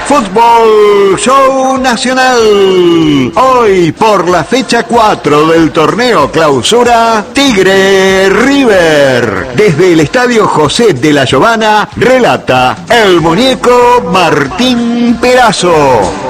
Fútbol Show Nacional. Hoy, por la fecha 4 del torneo Clausura, Tigre River. Desde el estadio José de la Giovana, relata el muñeco Martín Perazo.